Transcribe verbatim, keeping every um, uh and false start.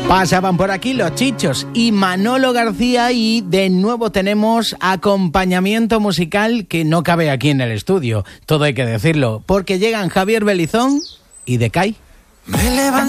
Pasaban por aquí los Chichos y Manolo García y de nuevo tenemos acompañamiento musical que no cabe aquí en el estudio, todo hay que decirlo, porque llegan Javier Belizón y Decay. Me levanto